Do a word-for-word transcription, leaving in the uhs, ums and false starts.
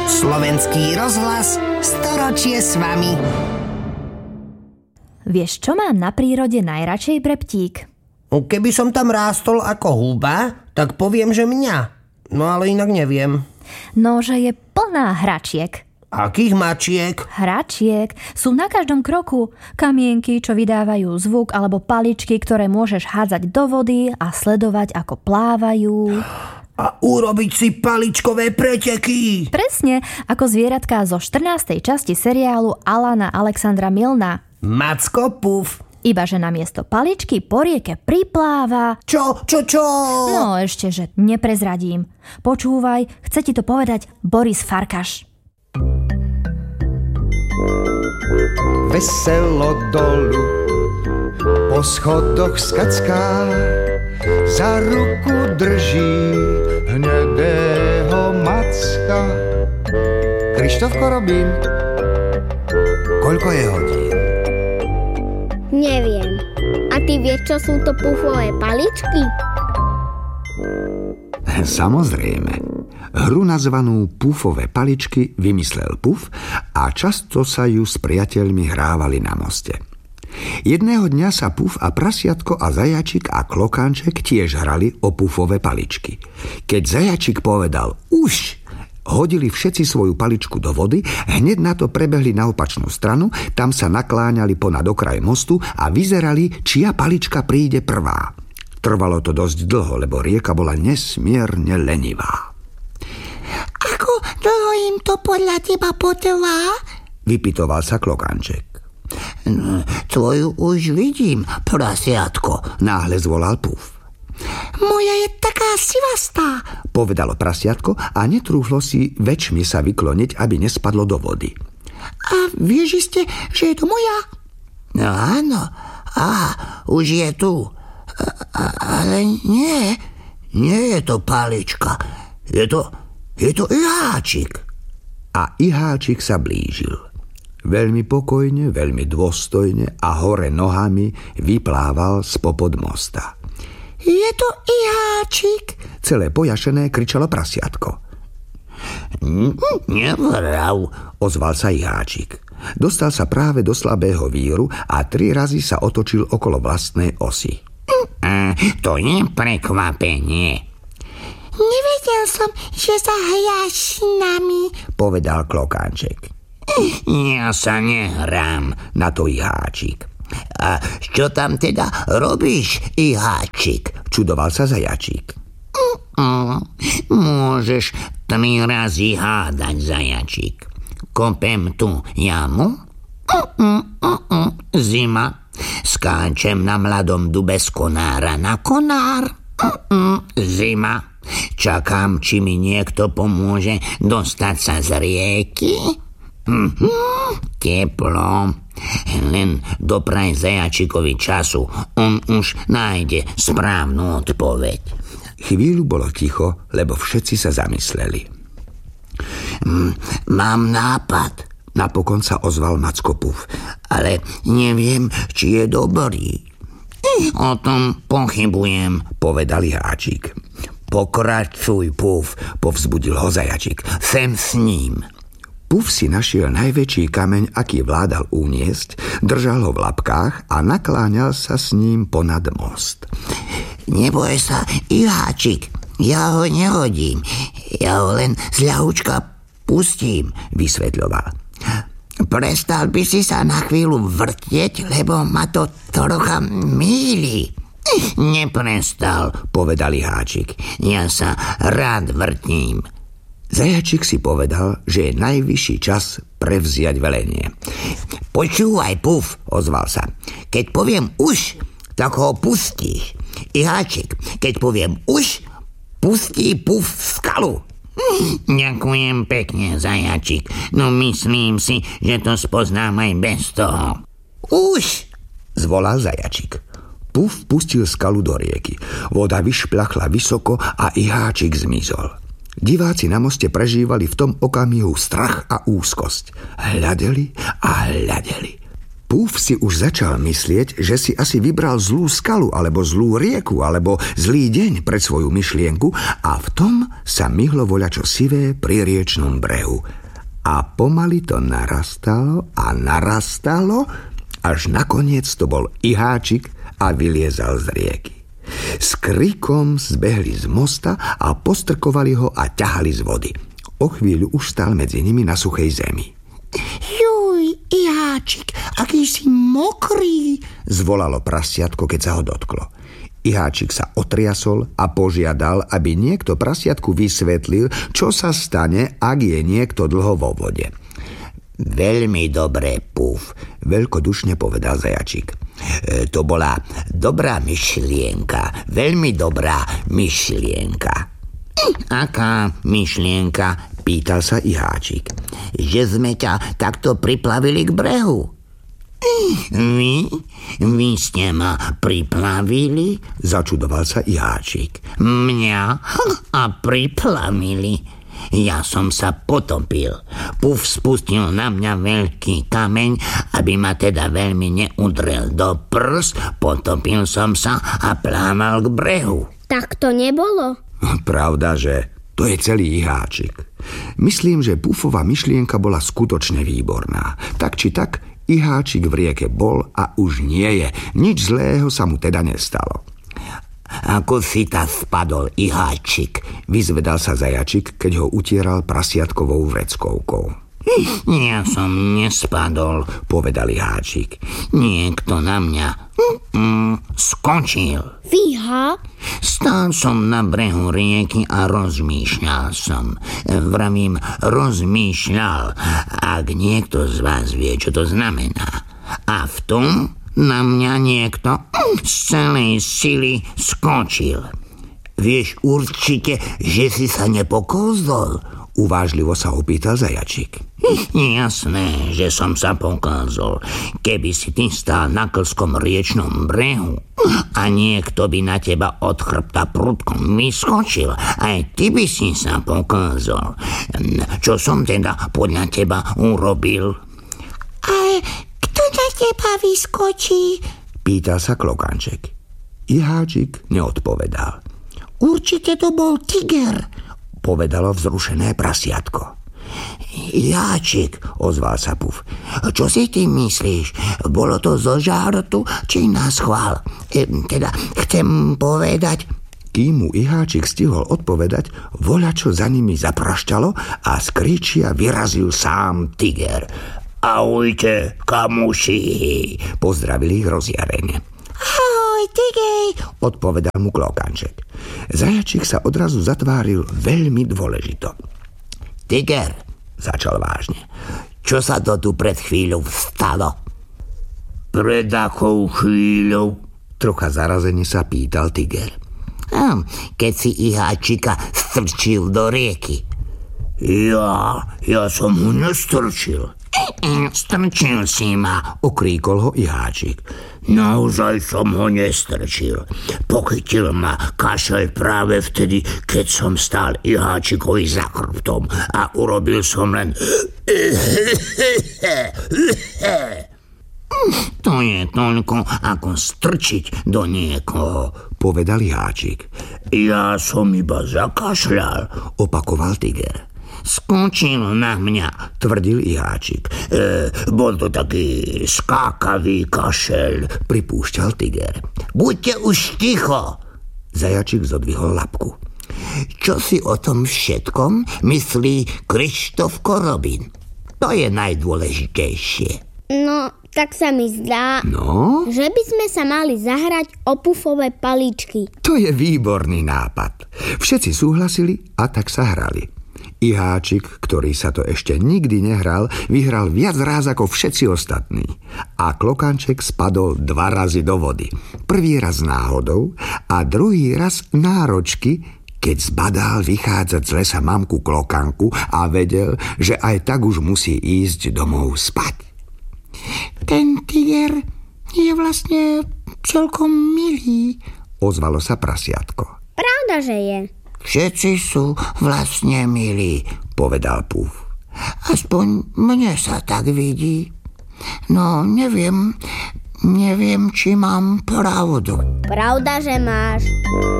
Slovenský rozhlas, storočie s vami. Vieš, čo mám na prírode najradšej, Breptík? Keby som tam rástol ako húba, tak poviem, že mňa. No ale inak neviem. No, že je plná hračiek. Akých mačiek? Hračiek sú na každom kroku. Kamienky, čo vydávajú zvuk, alebo paličky, ktoré môžeš hádzať do vody a sledovať, ako plávajú. A urobiť si paličkové preteky. Presne, ako zvieratká zo štrnástej časti seriálu Alana Alexandra Milna. Macko Puf. Ibaže namiesto paličky po rieke pripláva... Čo, čo, čo? No ešte, že neprezradím. Počúvaj, chce ti to povedať Boris Farkaš. Veselo dolu po schodoch skacká, za ruku drží hnedého Macka. Krištof Korobín, koľko je hodín? Neviem. A ty vieš, čo sú to pufové paličky? Samozrejme. Hru nazvanú Pufové paličky vymyslel Puf a často sa ju s priateľmi hrávali na moste. Jedného dňa sa Puf a prasiatko a zajačik a klokánček tiež hrali o pufové paličky. Keď zajačik povedal už, hodili všetci svoju paličku do vody, hneď na to prebehli na opačnú stranu, tam sa nakláňali ponad okraj mostu a vyzerali, čia palička príde prvá. Trvalo to dosť dlho, lebo rieka bola nesmierne lenivá. Ako dlho im to podľa teba potrvá? Vypytoval sa klokánček. No, tvoju už vidím, prasiatko, náhle zvolal Puf. Moja je taká sivastá, povedalo prasiatko a netrúflo si väčšmi sa vykloniť, aby nespadlo do vody. A vieš iste, že je to moja? No áno, á, už je tu. A, ale nie, nie je to palička, je to, je to iháčik. A iháčik sa blížil. Veľmi pokojne, veľmi dôstojne a hore nohami vyplával spopod mosta. Je to iháčik, celé pojašené kričalo prasiatko. Nevrav, ozval sa iháčik. Dostal sa práve do slabého víru a tri razy sa otočil okolo vlastnej osy. A to je prekvapenie. Nevedel som, že sa hráš s nami, povedal klokánček. Ja sa nehrám, na to iháčik. A čo tam teda robíš, iháčik? Čudoval sa zajačík. Mm, môžeš tri razy hádať, zajačík. Kopem tu jamu? Mm, mm, mm, zima. Skáčem na mladom dube z konára na konár? Mm, mm, zima. Čakám, či mi niekto pomôže dostať sa z rieky? Mm-hmm, teplo. Len dopraj zajačikovi času, on už nájde správnu odpoveď. Chvíľu bolo ticho, lebo všetci sa zamysleli. Mm, mám nápad, napokon sa ozval Macko Puf, ale neviem, či je dobrý. O tom pochybujem, povedal iháčik. Pokračuj, Puf, povzbudil ho zajačik. Sem s ním. Puf si našiel najväčší kameň, aký vládal uniesť, držal ho v labkách a nakláňal sa s ním ponad most. Neboj sa, iháčik, ja ho nehodím, ja ho len z ľahučka pustím, vysvetľoval. Prestal by si sa na chvíľu vrtieť, lebo ma to trocha mýli. Neprestal, povedal iháčik. Ja sa rád vrtím. Zajačik si povedal, že je najvyšší čas prevziať velenie. Počúvaj, Puf, ozval sa. Keď poviem už, tak ho pustíš. Iháčik, keď poviem už, pustí Puf skalu. Ďakujem pekne, zajačik. No myslím si, že to spoznám aj bez toho. Už, zvolal zajačik. Puf pustil skalu do rieky. Voda vyšplachla vysoko a iháčik zmizol. Diváci na moste prežívali v tom okamihu strach a úzkosť. Hľadeli a hľadeli. Puf si už začal myslieť, že si asi vybral zlú skalu, alebo zlú rieku, alebo zlý deň pre svoju myšlienku a v tom sa myhlo voľačo sivé pri riečnom brehu. A pomaly to narastalo a narastalo, až nakoniec to bol Iháčik a vyliezal z rieky. S krikom zbehli z mosta a postrkovali ho a ťahali z vody. O chvíľu už stál medzi nimi na suchej zemi. Juj, Iháčik, aký si mokrý, zvolalo prasiatko, keď sa ho dotklo. Iháčik sa otriasol a požiadal, aby niekto prasiatku vysvetlil, čo sa stane, ak je niekto dlho vo vode. Veľmi dobré, Puf, veľkodušne povedal zajačik. E, to bola dobrá myšlienka, veľmi dobrá myšlienka. Aká myšlienka? Pýtal sa Iháčik. Že sme ťa takto priplavili k brehu. Vy? Vy ste ma priplavili? Začudoval sa Iháčik. Mňa? A priplavili? Ja som sa potopil. Puf spustil na mňa veľký kameň, aby ma teda veľmi neudrel do prs. Potopil som sa a plával k brehu. Tak to nebolo? Pravda, že to je celý Iháčik. Myslím, že Pufova myšlienka bola skutočne výborná. Tak či tak, Iháčik v rieke bol a už nie je. Nič zlého sa mu teda nestalo. Ako si ta spadol, Iháčik? Vyzvedal sa zajačik, keď ho utieral prasiatkovou vreckovkou. Ja som nespadol, povedal Iháčik. Niekto na mňa mm, skočil. Fíha? Stál som na brehu rieky a rozmýšľal som. Vravím, rozmýšľal, ak niekto z vás vie, čo to znamená. A v tom na mňa niekto z celej sily skočil. Vieš určite, že si sa nepokúzol? Uvážlivo sa opýtal zajačik. Jasné, že som sa pokázol. Keby si ty stál na klskom riečnom brehu a niekto by na teba od chrbta prudkom vyskočil, aj ty by si sa pokázol. Čo som teda podľa teba urobil? Ale kto na teba vyskočí? Pýtal sa Klokanček. Iháčik neodpovedal. Určite to bol tiger, povedalo vzrušené prasiatko. Jáčik, ozval sa Puf. Čo si ty myslíš? Bolo to zo žartu, či na schvál? E, teda, chcem povedať... Kým mu Iháčik stihol odpovedať, voľačo za nimi zaprašťalo a z kríčia vyrazil sám tiger. Ahojte, kamuši, pozdravili ich rozjarene. Ahoj, tiger, odpovedal mu Klokanček. Zajačik sa odrazu zatváril veľmi dôležito. Tiger, začal vážne, čo sa to tu pred chvíľou stalo? Pred akou chvíľou? Trocha zarazene sa pýtal tiger. A, keď si Iháčika strčil do rieky. Ja, ja som ho nestrčil. Strčil si ma, okríkol ho Iháčik. Naozaj som ho nestrčil. Pochytil ma kašeľ práve vtedy, keď som stál Iháčikovi za chrbtom a urobil som len... To je toľko, ako strčiť do niekoho, povedal Iháčik. Ja som iba zakašľal, opakoval tiger. Skočil na mňa, tvrdil Iháčik. E, bol to taký skákavý kašeľ, pripúšťal tiger. Buďte už ticho, zajačik zodvihol labku. Čo si o tom všetkom myslí Krištof Korobin? To je najdôležitejšie. No, tak sa mi zdá, no? že by sme sa mali zahrať o pufové paličky. To je výborný nápad. Všetci súhlasili a tak sa hrali. Iháčik, ktorý sa to ešte nikdy nehral, vyhral viac ráz ako všetci ostatní. A Klokanček spadol dva razy do vody. Prvý raz náhodou a druhý raz náročky, keď zbadal vychádzať z lesa mamku Klokanku a vedel, že aj tak už musí ísť domov spať. Ten tiger je vlastne celkom milý, ozvalo sa prasiatko. Pravda, že je. Všetci sú vlastne milí, povedal Puf. Aspoň mne sa tak vidí. No, neviem, neviem, či mám pravdu. Pravda, že máš.